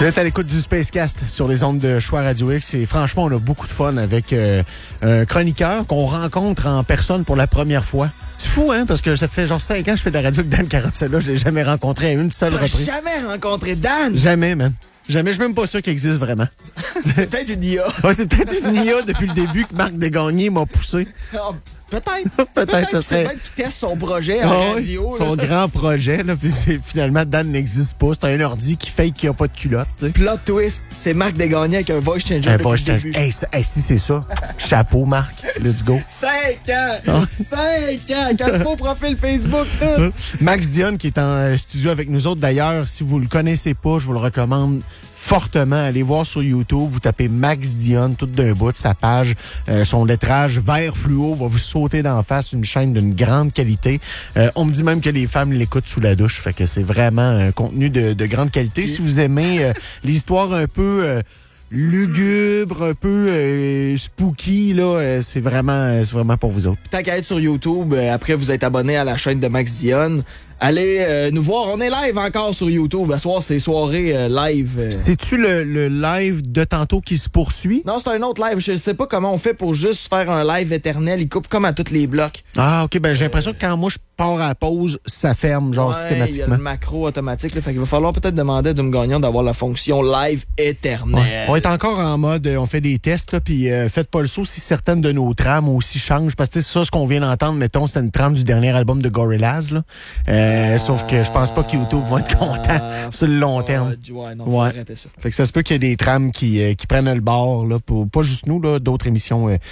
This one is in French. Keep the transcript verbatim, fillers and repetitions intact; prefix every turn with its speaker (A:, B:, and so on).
A: Vous êtes à l'écoute du Spacecast sur les ondes de Choix Radio X et franchement, on a beaucoup de fun avec euh, un chroniqueur qu'on rencontre en personne pour la première fois. C'est fou, hein, parce que ça fait genre cinq ans que je fais de la radio avec Dan Carosella. Je l'ai jamais rencontré à une seule
B: T'as
A: reprise.
B: jamais rencontré Dan?
A: Jamais, man. Jamais. Je suis même pas sûr qu'il existe vraiment.
B: C'est peut-être une I A.
A: Ouais, c'est peut-être une I A depuis le début que Marc Desgagnés m'a poussé.
B: Oh, peut-être.
A: Peut-être,
B: Peut-être
A: ça
B: que
A: serait...
B: c'est peut-être qu'il teste son projet en
A: Ah
B: radio.
A: oui, son
B: là.
A: grand projet, là, puis c'est- finalement, Dan n'existe pas. C'est un ordi qui fake qu'il n'y a pas de culotte, tu sais.
B: Plot twist, c'est Marc Desgagnés avec un voice changer
A: Un
B: depuis
A: voice
B: le
A: changer.
B: début.
A: Hey, ça- hey, si c'est ça, chapeau, Marc. Let's go.
B: Cinq ans!
A: Ah.
B: Cinq ans! Quatre faux profils Facebook, tout!
A: Max Dionne qui est en euh, studio avec nous autres. D'ailleurs, si vous le connaissez pas, je vous le recommande fortement. Allez voir sur YouTube, vous tapez Max Dionne, tout d'un bout de sa page. Euh, son lettrage vert fluo va vous sauter d'en face, une chaîne d'une grande qualité. Euh, on me dit même que les femmes l'écoutent sous la douche, fait que c'est vraiment un contenu de, de grande qualité. Si vous aimez euh, l'histoire un peu... Euh, lugubre, un peu euh, spooky, là, euh, c'est vraiment, euh, c'est vraiment pour vous autres.
B: Tant qu'à être sur YouTube, euh, après vous êtes abonné à la chaîne de Max Dionne, allez euh, nous voir. On est live encore sur YouTube. À soir, c'est soirée euh, live. euh.
A: C'est-tu le, le live de tantôt qui se poursuit?
B: Non, c'est un autre live. Je sais pas comment on fait pour juste faire un live éternel. Il coupe comme à tous les blocs.
A: Ah, OK. Ben, j'ai l'impression que quand moi, je pars à la pause, ça ferme, genre,
B: Ouais, il y a
A: systématiquement.
B: le macro automatique. Là, fait qu'il va falloir peut-être demander à Doom Gagnon d'avoir la fonction live éternel.
A: Ouais. On est encore en mode, euh, on fait des tests, là, puis euh, faites pas le saut si certaines de nos trames aussi changent. Parce que c'est ça, ce qu'on vient d'entendre, mettons, c'est une trame du dernier album de Gorillaz, là. Euh, sauf que je pense pas que YouTube va être content sur le long terme.
B: Euh, ouais, non, faut
A: Ouais.
B: arrêter ça.
A: Fait que ça se peut qu'il y ait des trames qui, euh, qui prennent le bord, là, pour pas juste nous, là, d'autres émissions euh,